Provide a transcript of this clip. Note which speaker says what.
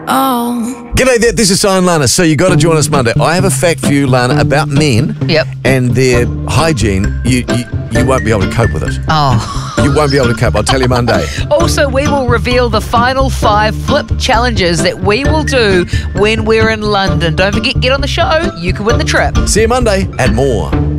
Speaker 1: Oh.
Speaker 2: G'day there, this is Simon Lana. So you got to join us Monday. I have a fact for you, Lana, about men and their hygiene. You won't be able to cope with it.
Speaker 3: Oh.
Speaker 2: You won't be able to cope. I'll tell you Monday.
Speaker 3: Also, we will reveal the final 5 flip challenges that we will do when we're in London. Don't forget, get on the show. You can win the trip.
Speaker 2: See you Monday and more.